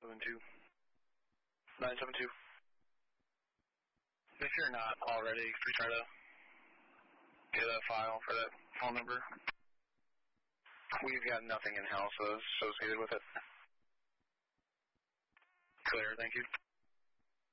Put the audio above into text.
972. 972. If you're not already, could we try to get a file for that phone number? We've got nothing in-house associated with it. Clear, thank you.